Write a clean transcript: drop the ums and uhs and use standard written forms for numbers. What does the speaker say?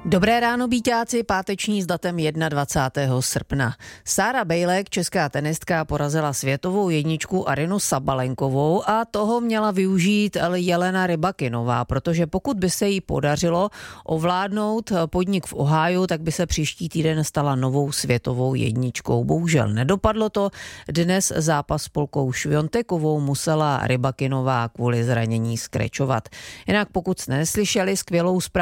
Dobré ráno, býťáci, páteční s datem 21. srpna. Sára Bejlek, česká tenistka, porazila světovou jedničku Arynu Sabalenkovou a toho měla využít Jelena Rybakinová, protože pokud by se jí podařilo ovládnout podnik v Ohiu, tak by se příští týden stala novou světovou jedničkou. Bohužel nedopadlo to. Dnes zápas s Polkou Šviontekovou musela Rybakinová kvůli zranění skrečovat. Jinak pokud jste neslyšeli skvělou zprávu,